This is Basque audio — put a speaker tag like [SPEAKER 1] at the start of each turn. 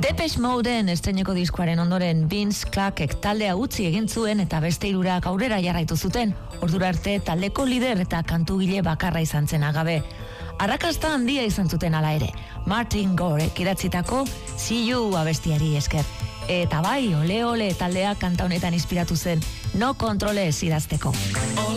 [SPEAKER 1] Depeche Modeen estreineko diskoaren ondoren Vince Clarkek taldea utzi egin zuen eta beste hirurak aurrera jarraitu zuten. Ordura arte taldeko lider eta kantugile bakarra izan zen agabe. Arrakasta handia izan zuten hala ere. Martin Gorek idatzitako See You abestiari esker. Eta bai, ole ole taldea kanta honetan inspiratu zen, No Controles idazteko.